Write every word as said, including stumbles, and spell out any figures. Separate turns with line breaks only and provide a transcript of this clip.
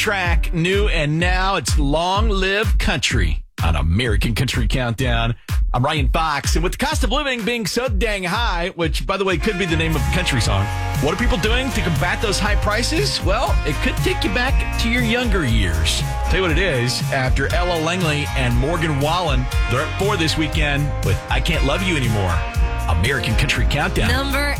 track, new and now. It's Long Live Country on American Country Countdown. I'm Ryan Fox, and with the cost of living being so dang high, which, by the way, could be the name of the country song, what are people doing to combat those high prices? Well, it could take you back to your younger years. Tell you what it is, after Ella Langley and Morgan Wallen, they're at four this weekend with I Can't Love You Anymore. American Country Countdown.
Number